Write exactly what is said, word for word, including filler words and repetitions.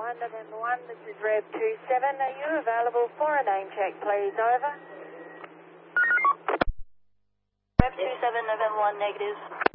one, November one, this is Rev two seven. Are you available for a name check, please? Over. Rev two seven, November one, negative.